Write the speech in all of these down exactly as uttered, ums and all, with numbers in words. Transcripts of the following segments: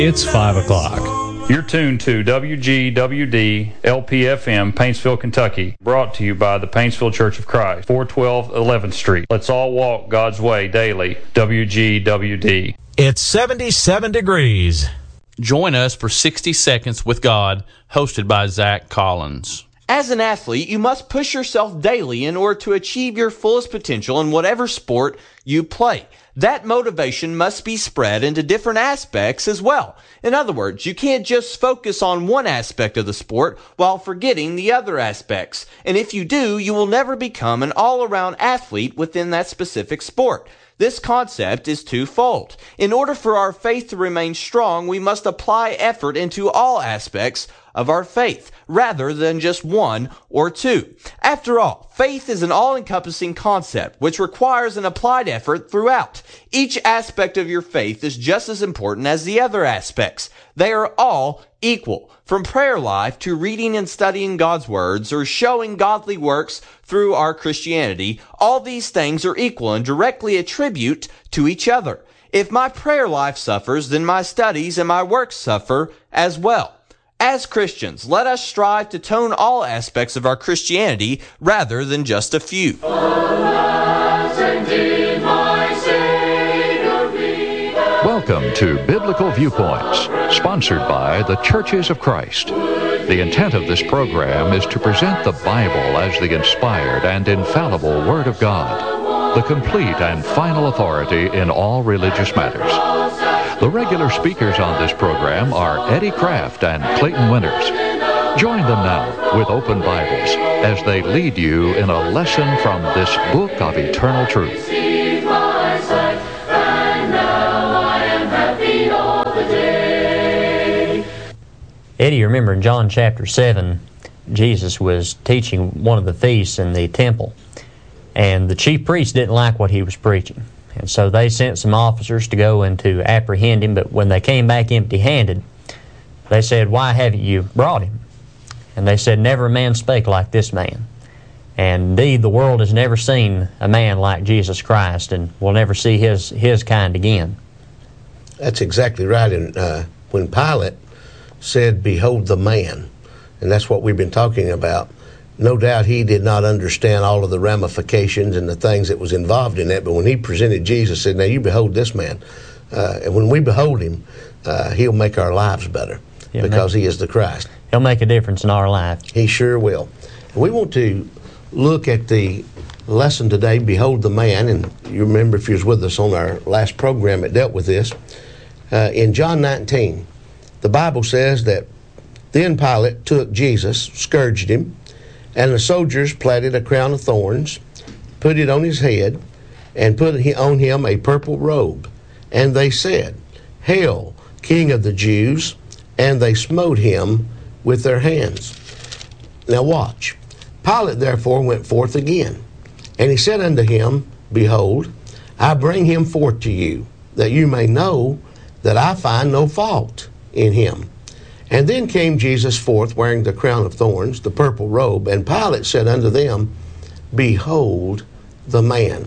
It's five o'clock. You're tuned to W G W D L P F M, Paintsville, Kentucky. Brought to you by the Paintsville Church of Christ, four twelve eleventh Street. Let's all walk God's way daily. W G W D. It's seventy-seven degrees. Join us for sixty Seconds with God, hosted by Zach Collins. As an athlete, you must push yourself daily in order to achieve your fullest potential in whatever sport you play. That motivation must be spread into different aspects as well. In other words, you can't just focus on one aspect of the sport while forgetting the other aspects. And if you do, you will never become an all-around athlete within that specific sport. This concept is twofold. In order for our faith to remain strong, we must apply effort into all aspects of our faith, rather than just one or two. After all, faith is an all-encompassing concept, which requires an applied effort throughout. Each aspect of your faith is just as important as the other aspects. They are all equal. From prayer life to reading and studying God's words or showing godly works through our Christianity, all these things are equal and directly attribute to each other. If my prayer life suffers, then my studies and my works suffer as well. As Christians, let us strive to tone all aspects of our Christianity rather than just a few. Welcome to Biblical Viewpoints, sponsored by the Churches of Christ. The intent of this program is to present the Bible as the inspired and infallible Word of God, the complete and final authority in all religious matters. The regular speakers on this program are Eddie Kraft and Clayton Winters. Join them now with open Bibles as they lead you in a lesson from this book of eternal truth. Eddie, you remember in John chapter seven, Jesus was teaching one of the feasts in the temple, and the chief priests didn't like what he was preaching. And so they sent some officers to go and to apprehend him, but when they came back empty-handed, they said, "Why haven't you brought him?" And they said, "Never a man spake like this man." And indeed, the world has never seen a man like Jesus Christ, and will never see his his kind again. That's exactly right. And uh, when Pilate said, "Behold the man," and that's what we've been talking about, no doubt he did not understand all of the ramifications and the things that was involved in that, but when he presented Jesus, said, "Now you behold this man." Uh, and when we behold him, uh, he'll make our lives better he'll because make, he is the Christ. He'll make a difference in our life. He sure will. And we want to look at the lesson today, Behold the Man, and you remember if you was with us on our last program that dealt with this. Uh, in John nineteen, the Bible says that then Pilate took Jesus, scourged him, and the soldiers platted a crown of thorns, put it on his head, and put on him a purple robe. And they said, "Hail, King of the Jews!" And they smote him with their hands. Now watch. Pilate therefore went forth again, and he said unto him, "Behold, I bring him forth to you, that you may know that I find no fault in him." And then came Jesus forth, wearing the crown of thorns, the purple robe, and Pilate said unto them, "Behold the man."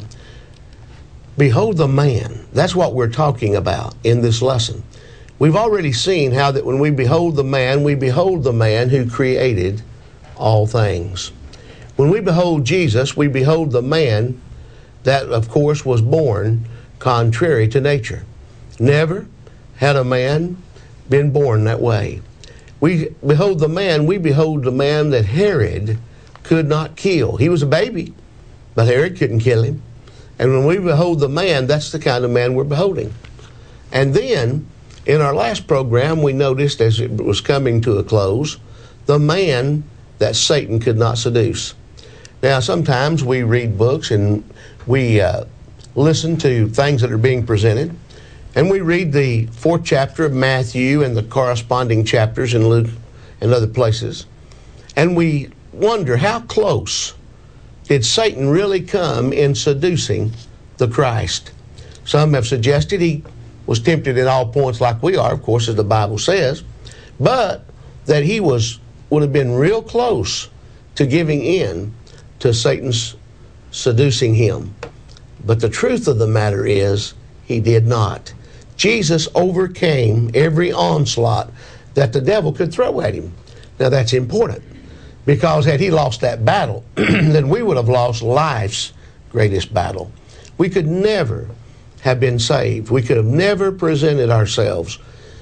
Behold the man. That's what we're talking about in this lesson. We've already seen how that when we behold the man, we behold the man who created all things. When we behold Jesus, we behold the man that, of course, was born contrary to nature. Never had a man been born that way. We behold the man, we behold the man that Herod could not kill. He was a baby, but Herod couldn't kill him. And when we behold the man, that's the kind of man we're beholding. And then, in our last program, we noticed as it was coming to a close, the man that Satan could not seduce. Now, sometimes we read books and we uh, listen to things that are being presented, and we read the fourth chapter of Matthew and the corresponding chapters in Luke and other places, and we wonder how close did Satan really come in seducing the Christ. Some have suggested he was tempted at all points like we are, of course, as the Bible says, but that he was would have been real close to giving in to Satan's seducing him. But the truth of the matter is, he did not. Jesus overcame every onslaught that the devil could throw at him. Now that's important, because had he lost that battle, then we would have lost life's greatest battle. We could never have been saved. We could have never presented ourselves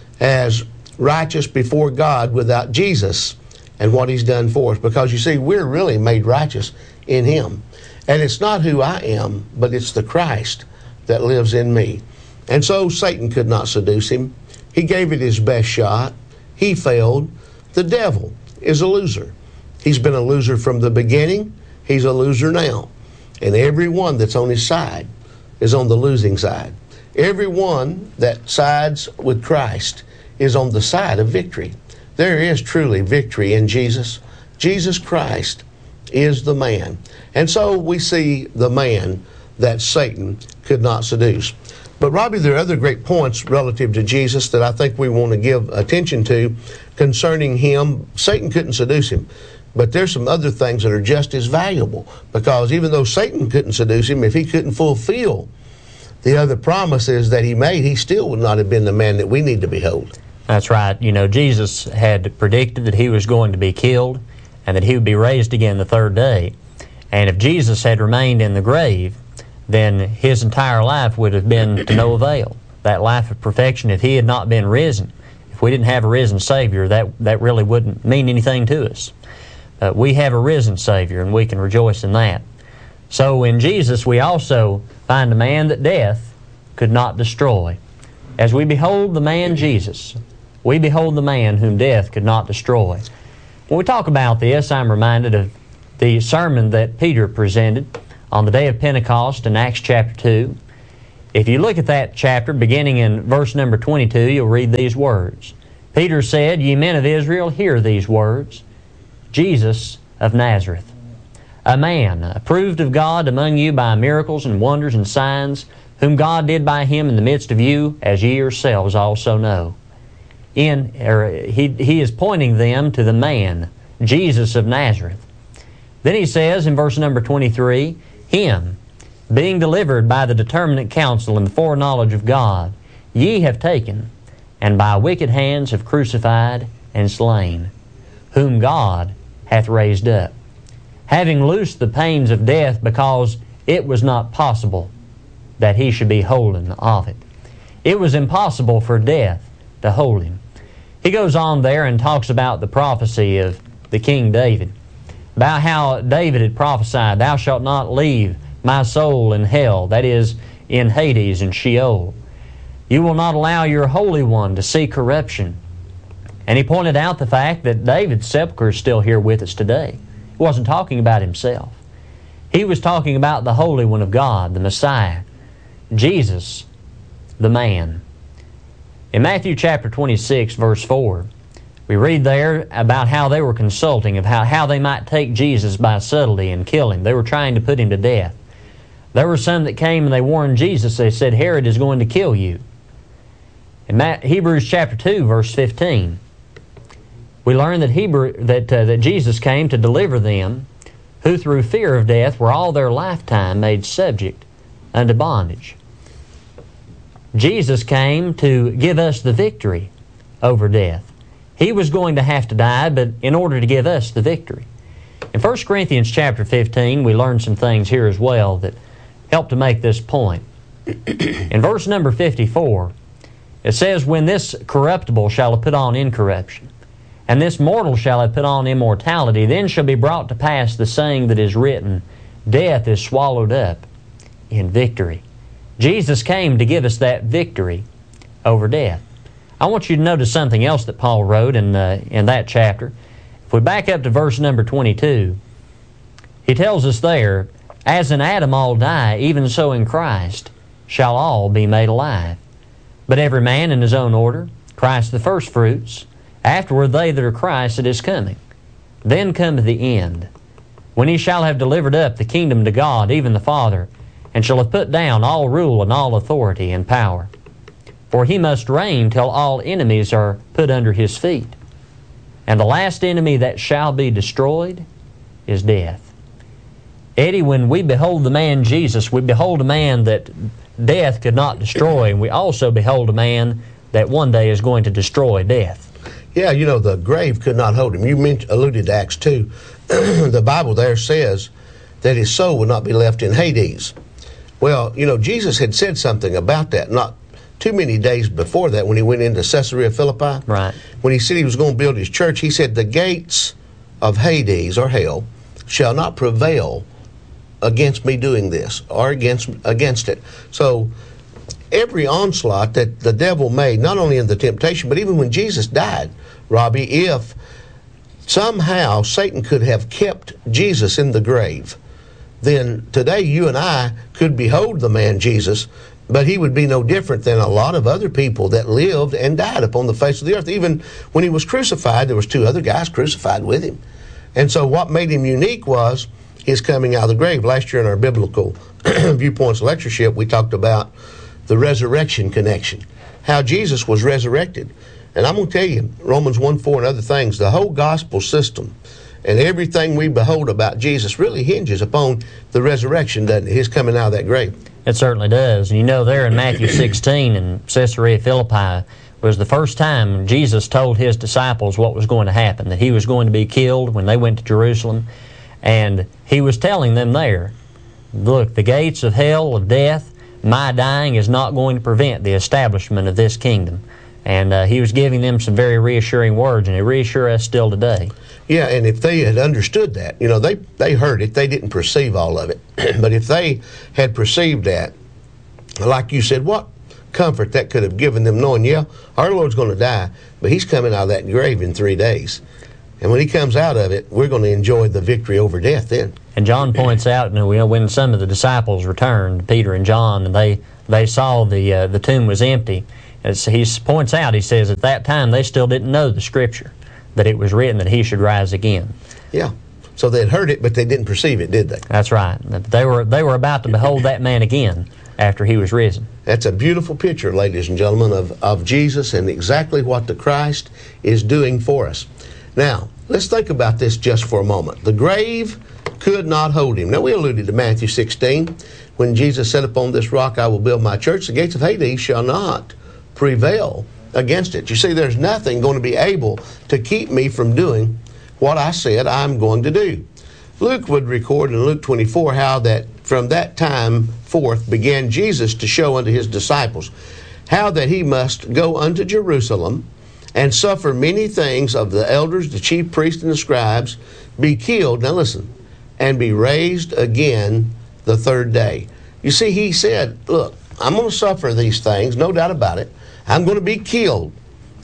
as righteous before God without Jesus and what he's done for us, because you see, we're really made righteous in him. And it's not who I am, but it's the Christ that lives in me. And so Satan could not seduce him. He gave it his best shot. He failed. The devil is a loser. He's been a loser from the beginning. He's a loser now. And everyone that's on his side is on the losing side. Everyone that sides with Christ is on the side of victory. There is truly victory in Jesus. Jesus Christ is the man. And so we see the man that Satan could not seduce. But Robbie, there are other great points relative to Jesus that I think we want to give attention to concerning him. Satan couldn't seduce him, but there's some other things that are just as valuable, because even though Satan couldn't seduce him, if he couldn't fulfill the other promises that he made, he still would not have been the man that we need to behold. That's right. You know, Jesus had predicted that he was going to be killed and that he would be raised again the third day. And if Jesus had remained in the grave, then his entire life would have been to no avail. That life of perfection, if he had not been risen, if we didn't have a risen Savior, that, that really wouldn't mean anything to us. Uh, we have a risen Savior, and we can rejoice in that. So in Jesus, we also find a man that death could not destroy. As we behold the man Jesus, we behold the man whom death could not destroy. When we talk about this, I'm reminded of the sermon that Peter presented on the day of Pentecost in Acts chapter two. If you look at that chapter, beginning in verse number twenty-two, you'll read these words. Peter said, "Ye men of Israel, hear these words. Jesus of Nazareth, a man approved of God among you by miracles and wonders and signs, whom God did by him in the midst of you, as ye yourselves also know." In, or he, he is pointing them to the man, Jesus of Nazareth. Then he says in verse number twenty-three, "Him, being delivered by the determinate counsel and the foreknowledge of God, ye have taken, and by wicked hands have crucified and slain, whom God hath raised up, having loosed the pains of death, because it was not possible that he should be holden of it." It was impossible for death to hold him. He goes on there and talks about the prophecy of the King David, about how David had prophesied, "Thou shalt not leave my soul in hell," that is, in Hades and Sheol. "You will not allow your Holy One to see corruption." And he pointed out the fact that David's sepulchre is still here with us today. He wasn't talking about himself. He was talking about the Holy One of God, the Messiah, Jesus, the man. In Matthew chapter twenty-six, verse four, we read there about how they were consulting of how, how they might take Jesus by subtlety and kill him. They were trying to put him to death. There were some that came and they warned Jesus. They said, "Herod is going to kill you." In Hebrews chapter two, verse fifteen, we learn that, Hebrew, that, uh, that Jesus came to deliver them who through fear of death were all their lifetime made subject unto bondage. Jesus came to give us the victory over death. He was going to have to die, but in order to give us the victory. In First Corinthians chapter fifteen, we learn some things here as well that help to make this point. In verse number fifty-four, it says, "When this corruptible shall have put on incorruption, and this mortal shall have put on immortality, then shall be brought to pass the saying that is written, Death is swallowed up in victory." Jesus came to give us that victory over death. I want you to notice something else that Paul wrote in, uh, in that chapter. If we back up to verse number twenty-two, he tells us there, "As in Adam all die, even so in Christ shall all be made alive. But every man in his own order, Christ the firstfruits, afterward they that are Christ at his coming. Then cometh the end, when he shall have delivered up the kingdom to God, even the Father, and shall have put down all rule and all authority and power. For he must reign till all enemies are put under his feet. And the last enemy that shall be destroyed is death." Eddie, when we behold the man Jesus, we behold a man that death could not destroy, and we also behold a man that one day is going to destroy death. Yeah, you know, the grave could not hold him. You mentioned, alluded to Acts two. The Bible there says that his soul would not be left in Hades. Well, you know, Jesus had said something about that not too many days before that when he went into Caesarea Philippi. Right. When he said he was going to build his church, he said, the gates of Hades, or hell, shall not prevail against me doing this, or against against it. So every onslaught that the devil made, not only in the temptation, but even when Jesus died, Robbie, if somehow Satan could have kept Jesus in the grave, then today you and I could behold the man Jesus, but he would be no different than a lot of other people that lived and died upon the face of the earth. Even when he was crucified, there was two other guys crucified with him. And so what made him unique was his coming out of the grave. Last year in our Biblical Viewpoints lectureship, we talked about the resurrection connection, how Jesus was resurrected. And I'm going to tell you, Romans one four and other things, the whole gospel system and everything we behold about Jesus really hinges upon the resurrection, doesn't it? His coming out of that grave. It certainly does. And you know, there in Matthew sixteen in Caesarea Philippi was the first time Jesus told his disciples what was going to happen, that he was going to be killed when they went to Jerusalem. And he was telling them there, look, the gates of hell, of death, my dying is not going to prevent the establishment of this kingdom. And uh, he was giving them some very reassuring words, and he reassures us still today. Yeah, and if they had understood that, you know, they, they heard it, they didn't perceive all of it. But if they had perceived that, like you said, what comfort that could have given them, knowing, yeah, our Lord's going to die, but he's coming out of that grave in three days. And when he comes out of it, we're going to enjoy the victory over death then. And John points out, you know, when some of the disciples returned, Peter and John, and they, they saw the uh, the tomb was empty, as he points out, he says, at that time they still didn't know the Scripture, that it was written that he should rise again. Yeah. So they'd heard it, but they didn't perceive it, did they? That's right. They were they were about to behold that man again after he was risen. That's a beautiful picture, ladies and gentlemen, of, of Jesus and exactly what the Christ is doing for us. Now, let's think about this just for a moment. The grave could not hold him. Now, we alluded to Matthew sixteen, when Jesus said, upon this rock I will build my church, the gates of Hades shall not prevail against it. You see, there's nothing going to be able to keep me from doing what I said I'm going to do. Luke would record in Luke twenty-four how that from that time forth began Jesus to show unto his disciples how that he must go unto Jerusalem and suffer many things of the elders, the chief priests, and the scribes, be killed, now listen, and be raised again the third day. You see, he said, look, I'm going to suffer these things, no doubt about it. I'm going to be killed,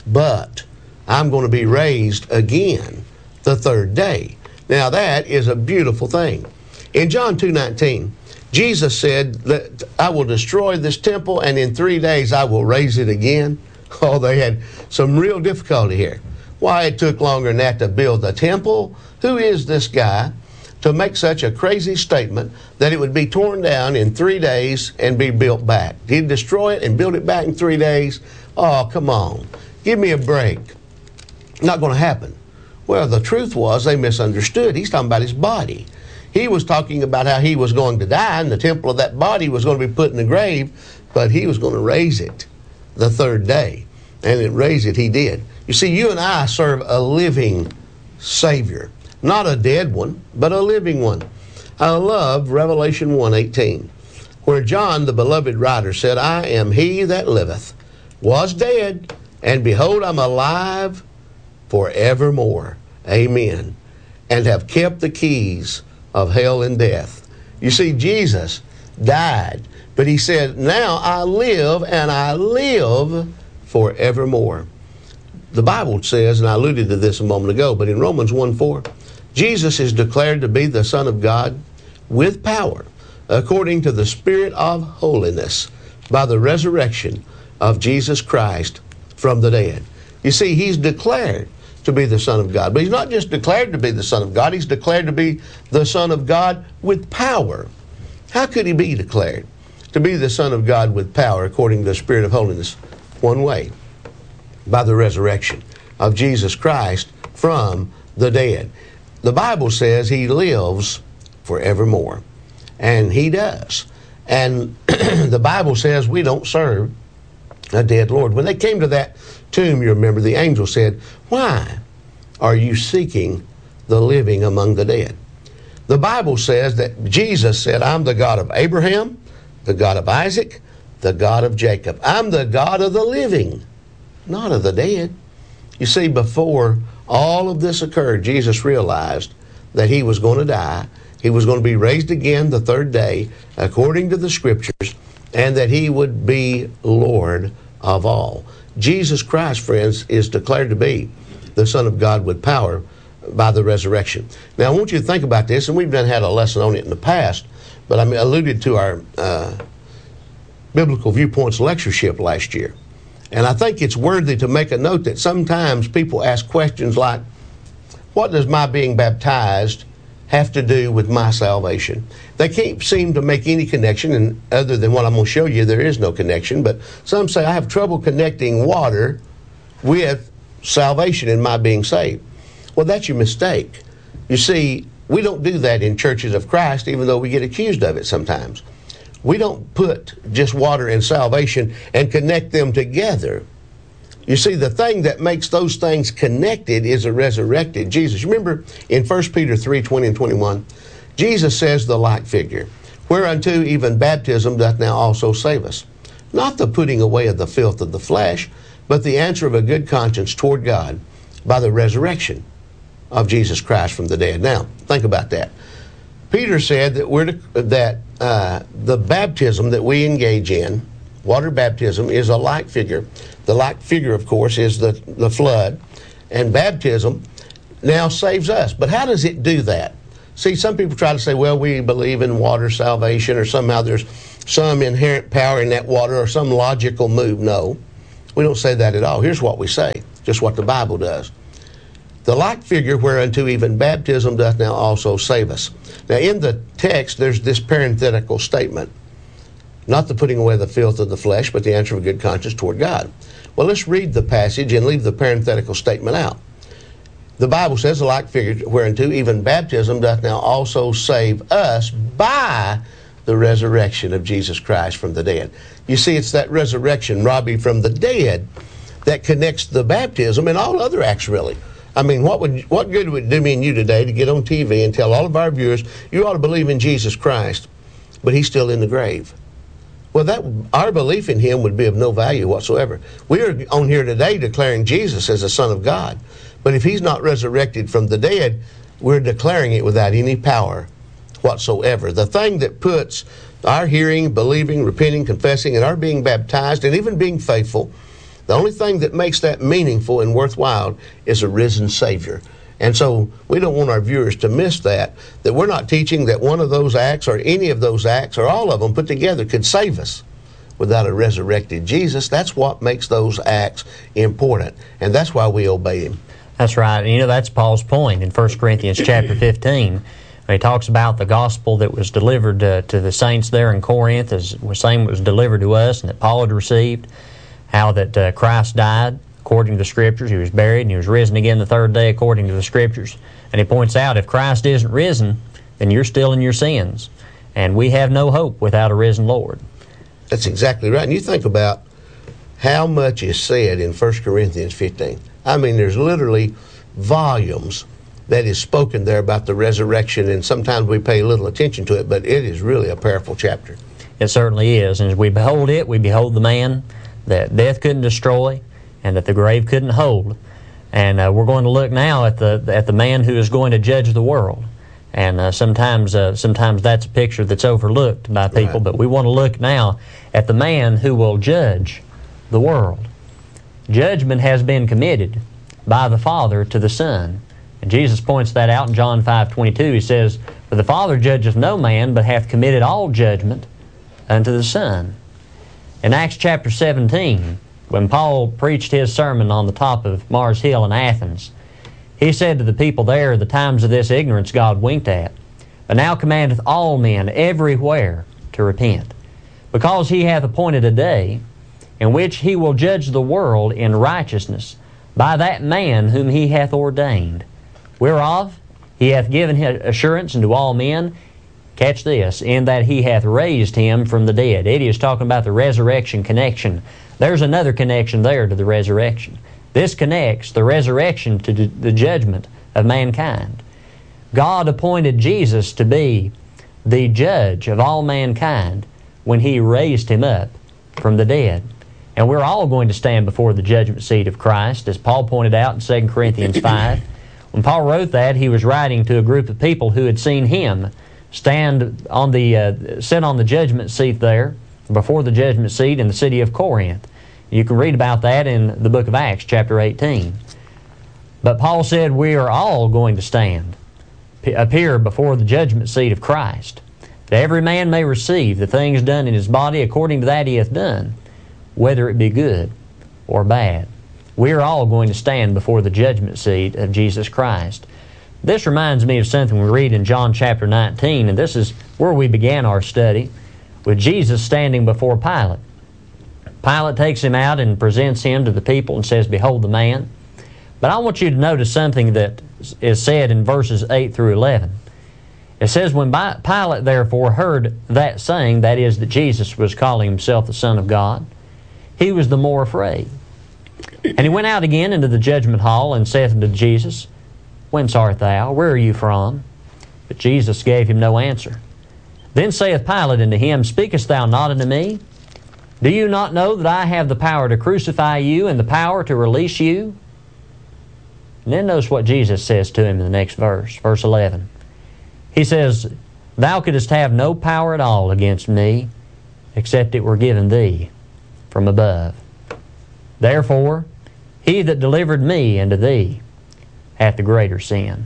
but I'm going to be raised again the third day. Now, that is a beautiful thing. In John two nineteen, Jesus said that I will destroy this temple, and in three days I will raise it again. Oh, they had some real difficulty here. Why it took longer than that to build the temple? Who is this guy to make such a crazy statement that it would be torn down in three days and be built back? He'd destroy it and build it back in three days? Oh, come on. Give me a break. Not going to happen. Well, the truth was they misunderstood. He's talking about his body. He was talking about how he was going to die and the temple of that body was going to be put in the grave, but he was going to raise it the third day. And it raised it, he did. You see, you and I serve a living Savior. Not a dead one, but a living one. I love Revelation one eighteen, where John, the beloved writer, said, I am he that liveth, was dead, and behold, I'm alive forevermore. Amen. And have kept the keys of hell and death. You see, Jesus died, but he said, now I live, and I live forevermore. The Bible says, and I alluded to this a moment ago, but in Romans one four, Jesus is declared to be the Son of God with power, according to the Spirit of holiness, by the resurrection of Jesus Christ from the dead. You see, he's declared to be the Son of God. But he's not just declared to be the Son of God, he's declared to be the Son of God with power. How could he be declared to be the Son of God with power according to the Spirit of holiness? One way, by the resurrection of Jesus Christ from the dead. The Bible says he lives forevermore, and he does. And the Bible says we don't serve a dead Lord. When they came to that tomb, you remember, the angel said, "Why are you seeking the living among the dead?" The Bible says that Jesus said, "I'm the God of Abraham, the God of Isaac, the God of Jacob." I'm the God of the living, not of the dead. You see, before all of this occurred, Jesus realized that he was going to die. He was going to be raised again the third day, according to the Scriptures, and that he would be Lord of all. Jesus Christ, friends, is declared to be the Son of God with power by the resurrection. Now, I want you to think about this, and we've done had a lesson on it in the past, but I alluded to our uh, Biblical Viewpoints lectureship last year. And I think it's worthy to make a note that sometimes people ask questions like, what does my being baptized have to do with my salvation? They can't seem to make any connection, and other than what I'm going to show you, there is no connection. But some say, I have trouble connecting water with salvation and my being saved. Well, that's your mistake. You see, we don't do that in churches of Christ, even though we get accused of it sometimes. We don't put just water and salvation and connect them together. You see, the thing that makes those things connected is a resurrected Jesus. Remember in First Peter three, twenty and twenty-one, Jesus says the like figure, whereunto even baptism doth now also save us. Not the putting away of the filth of the flesh, but the answer of a good conscience toward God by the resurrection of Jesus Christ from the dead. Now, think about that. Peter said that we're to, that uh, the baptism that we engage in, water baptism, is a like figure. The like figure, of course, is the, the flood. And baptism now saves us. But how does it do that? See, some people try to say, well, we believe in water salvation, or somehow there's some inherent power in that water, or some logical move. No, we don't say that at all. Here's what we say, just what the Bible does. The like figure whereunto even baptism doth now also save us. Now, in the text, there's this parenthetical statement. Not the putting away the filth of the flesh, but the answer of a good conscience toward God. Well, let's read the passage and leave the parenthetical statement out. The Bible says, the like figure whereunto even baptism doth now also save us by the resurrection of Jesus Christ from the dead. You see, it's that resurrection, Robbie, from the dead that connects the baptism and all other acts, really. I mean, what would what good would it do me and you today to get on T V and tell all of our viewers, you ought to believe in Jesus Christ, but he's still in the grave? Well, that our belief in him would be of no value whatsoever. We are on here today declaring Jesus as the Son of God. But if he's not resurrected from the dead, we're declaring it without any power whatsoever. The thing that puts our hearing, believing, repenting, confessing, and our being baptized, and even being faithful, the only thing that makes that meaningful and worthwhile is a risen Savior. And so we don't want our viewers to miss that, that we're not teaching that one of those acts or any of those acts or all of them put together could save us without a resurrected Jesus. That's what makes those acts important, and that's why we obey him. That's right. And you know, that's Paul's point in First Corinthians chapter fifteen. He talks about the gospel that was delivered to, to the saints there in Corinth, as the same was delivered to us and that Paul had received, how that uh, Christ died according to the Scriptures, he was buried, and he was risen again the third day according to the Scriptures. And he points out, if Christ isn't risen, then you're still in your sins, and we have no hope without a risen Lord. That's exactly right. And you think about how much is said in First Corinthians fifteen. I mean, there's literally volumes that is spoken there about the resurrection, and sometimes we pay little attention to it, but it is really a powerful chapter. It certainly is. And as we behold it, we behold the man that death couldn't destroy and that the grave couldn't hold. And uh, we're going to look now at the at the man who is going to judge the world. And uh, sometimes uh, sometimes that's a picture that's overlooked by people, right. But we want to look now at the man who will judge the world. Judgment has been committed by the Father to the Son. And Jesus points that out in John five twenty-two. He says, for the Father judgeth no man, but hath committed all judgment unto the Son. In Acts chapter seventeen, when Paul preached his sermon on the top of Mars Hill in Athens, he said to the people there, the times of this ignorance God winked at, but now commandeth all men everywhere to repent, because he hath appointed a day in which he will judge the world in righteousness by that man whom he hath ordained, whereof he hath given assurance unto all men, Catch this, in that he hath raised him from the dead. Eddie is talking about the resurrection connection. There's another connection there to the resurrection. This connects the resurrection to the judgment of mankind. God appointed Jesus to be the judge of all mankind when he raised him up from the dead. And we're all going to stand before the judgment seat of Christ, as Paul pointed out in Second Corinthians five. When Paul wrote that, he was writing to a group of people who had seen him stand on the uh, sit on the judgment seat there, before the judgment seat in the city of Corinth. You can read about that in the book of Acts, chapter eighteen. But Paul said we are all going to stand, appear before the judgment seat of Christ, that every man may receive the things done in his body according to that he hath done, whether it be good or bad. We are all going to stand before the judgment seat of Jesus Christ. This reminds me of something we read in John chapter nineteen, and this is where we began our study, with Jesus standing before Pilate. Pilate takes him out and presents him to the people and says, "Behold the man." But I want you to notice something that is said in verses eight through eleven. It says, "When Pilate therefore heard that saying," that is, that Jesus was calling himself the Son of God, "he was the more afraid. And he went out again into the judgment hall, and saith unto Jesus, Whence art thou? Where are you from? But Jesus gave him no answer. Then saith Pilate unto him, Speakest thou not unto me? Do you not know that I have the power to crucify you and the power to release you? And then notice what Jesus says to him in the next verse, verse eleven. He says, Thou couldst have no power at all against me, except it were given thee from above. Therefore, he that delivered me unto thee hath the greater sin.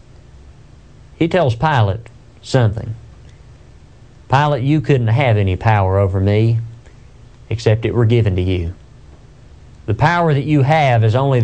He tells Pilate something. Pilate, you couldn't have any power over me except it were given to you. The power that you have is only